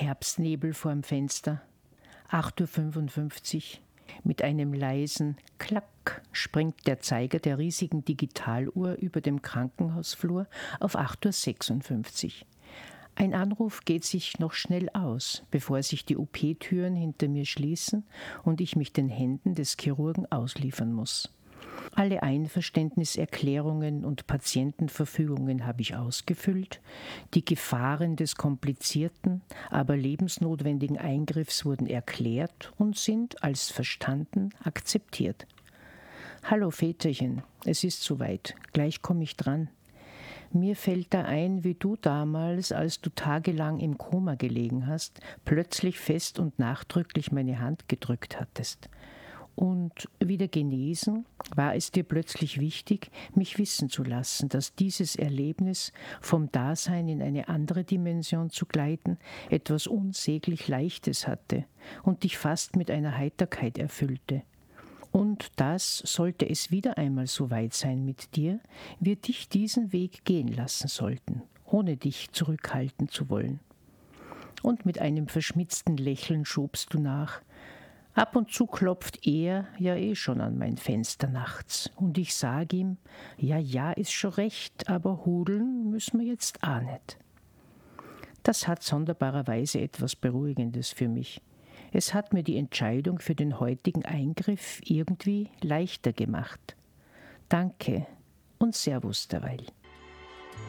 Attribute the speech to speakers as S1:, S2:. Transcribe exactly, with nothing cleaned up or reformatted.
S1: Herbstnebel vorm Fenster. acht Uhr fünfundfünfzig. Mit einem leisen Klack springt der Zeiger der riesigen Digitaluhr über dem Krankenhausflur auf acht Uhr sechsundfünfzig. Ein Anruf geht sich noch schnell aus, bevor sich die O P-Türen hinter mir schließen und ich mich den Händen des Chirurgen ausliefern muss. Alle Einverständniserklärungen und Patientenverfügungen habe ich ausgefüllt. Die Gefahren des komplizierten, aber lebensnotwendigen Eingriffs wurden erklärt und sind als verstanden akzeptiert. »Hallo Väterchen, es ist soweit, gleich komme ich dran. Mir fällt da ein, wie du damals, als du tagelang im Koma gelegen hast, plötzlich fest und nachdrücklich meine Hand gedrückt hattest. Und wieder genesen, war es dir plötzlich wichtig, mich wissen zu lassen, dass dieses Erlebnis, vom Dasein in eine andere Dimension zu gleiten, etwas unsäglich Leichtes hatte und dich fast mit einer Heiterkeit erfüllte. Und das, sollte es wieder einmal so weit sein mit dir, wir dich diesen Weg gehen lassen sollten, ohne dich zurückhalten zu wollen.« Und mit einem verschmitzten Lächeln schobst du nach: »Ab und zu klopft er ja eh schon an mein Fenster nachts. Und ich sag ihm, ja, ja, ist schon recht, aber hudeln müssen wir jetzt auch nicht.« Das hat sonderbarerweise etwas Beruhigendes für mich. Es hat mir die Entscheidung für den heutigen Eingriff irgendwie leichter gemacht. Danke und Servus derweil.